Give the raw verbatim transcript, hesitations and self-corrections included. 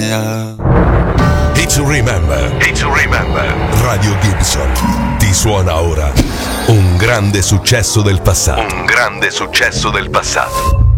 yeah. Hit to remember. Hit to remember. Radio Gibson ti suona ora un grande successo del passato. Un grande successo del passato.